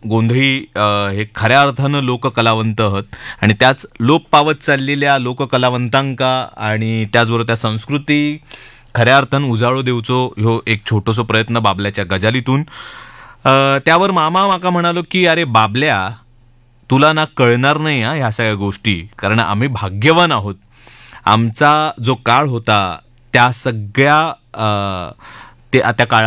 गोंधळी हे खऱ्या अर्थानं लोककलावंत आहात आणि त्याच लोप पावत चाललेल्या लोककलावंतांका आणि त्याचबरोबर त्या संस्कृती खऱ्या अर्थान उजाळो देवचो ह्यो एक छोटोसो प्रयत्न बाबल्याच्या गजालीतून. त्यावर मामा माका म्हणालो की अरे बाबल्या, तुला ना कळणार नाही ह्या सगळ्या गोष्टी, कारण आम्ही भाग्यवान आहोत. आमचा जो काळ होता त्या सगळ्या त्या काळात